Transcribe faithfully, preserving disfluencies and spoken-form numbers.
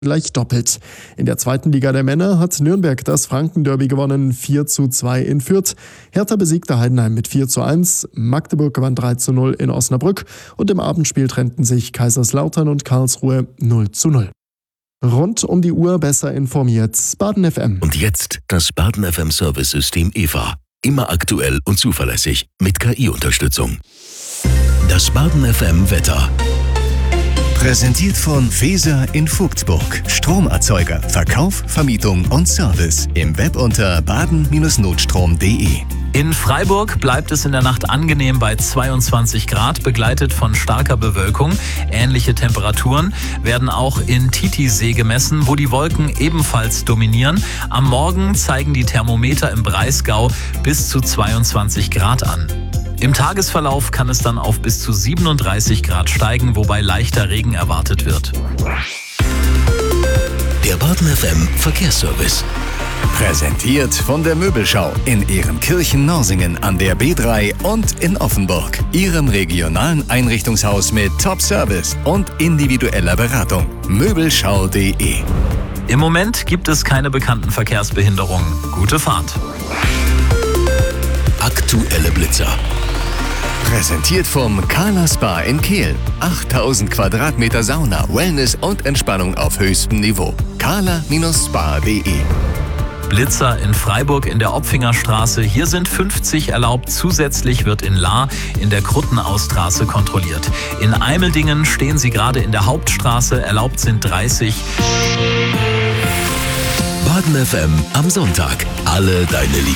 gleich doppelt. In der zweiten Liga der Männer hat Nürnberg das Franken-Derby gewonnen, vier zu zwei in Fürth. Hertha besiegte Heidenheim mit vier zu eins, Magdeburg gewann drei zu null in Osnabrück und im Abendspiel trennten sich Kaiserslautern und Karlsruhe null zu null. Rund um die Uhr besser informiert, Baden F M. Und jetzt das Baden F M Service-System E V A. Immer aktuell und zuverlässig mit K I-Unterstützung. Das Baden F M Wetter. Präsentiert von Feser in Vogtsburg. Stromerzeuger, Verkauf, Vermietung und Service. Im Web unter baden Notstrom punkt de. In Freiburg bleibt es in der Nacht angenehm bei zweiundzwanzig Grad, begleitet von starker Bewölkung. Ähnliche Temperaturen werden auch in Titisee gemessen, wo die Wolken ebenfalls dominieren. Am Morgen zeigen die Thermometer im Breisgau bis zu zweiundzwanzig Grad an. Im Tagesverlauf kann es dann auf bis zu siebenunddreißig Grad steigen, wobei leichter Regen erwartet wird. Der Baden F M Verkehrsservice. Präsentiert von der Möbelschau in Ehrenkirchen-Norsingen an der B drei und in Offenburg. Ihrem regionalen Einrichtungshaus mit Top-Service und individueller Beratung. Möbelschau punkt de. Im Moment gibt es keine bekannten Verkehrsbehinderungen. Gute Fahrt. Aktuelle Blitzer. Präsentiert vom Kala Spa in Kehl. achttausend Quadratmeter Sauna, Wellness und Entspannung auf höchstem Niveau. kala Spa punkt de. Blitzer in Freiburg in der Opfingerstraße. Hier sind fünfzig erlaubt. Zusätzlich wird in Lahr in der Kruttenaustraße kontrolliert. In Eimeldingen stehen sie gerade in der Hauptstraße. Erlaubt sind dreißig. Baden F M am Sonntag. Alle deine